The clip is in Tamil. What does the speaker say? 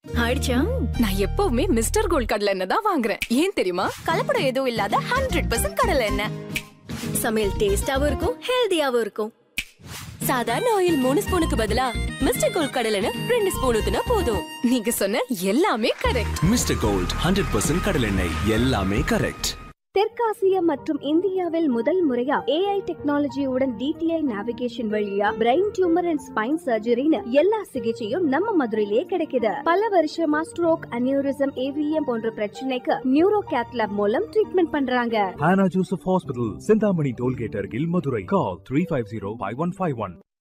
ஆயிடுச்சா? நான் எப்பவுமே மிஸ்டர் கோல்ட் கடலை எண்ணெய் தான் வாங்குறேன். ஏன் தெரியுமா? கலப்படம் எதுவும் இல்லாத 100% கடலை எண்ணெய். சமையல் டேஸ்டாவும் இருக்கும், ஹெல்தியாவும் இருக்கும். சாதாரண ஆயில் 3 ஸ்பூனுக்கு பதிலா மிஸ்டர் கோல்ட் கடலை எண்ணெய் 2 ஸ்பூன் ஊத்துனா போதும். நீங்க சொன்ன எல்லாமே கரெக்ட். மிஸ்டர் கோல்ட் 100% கடலெண்ணெய், எல்லாமே கரெக்ட். தெற்காசியா மற்றும் இந்தியாவில் முதல் முறையா AI டெக்னாலஜியுடன் DTI நேவிகேஷன் வழியா பிரெயின் டியூமர் அண்ட் ஸ்பைன் சர்ஜரின்னு எல்லா சிகிச்சையும் நம்ம மதுரையிலே கிடைக்குது. பல வருஷமா ஸ்ட்ரோக், அனியூரிசம், AVM போன்ற பிரச்சனைக்கு நியூரோ கேத்லாப் மூலம் ட்ரீட்மெண்ட் பண்றாங்க. Hannah Joseph Hospital, Sindhamani Tollgate, Madurai. Call 350-5151.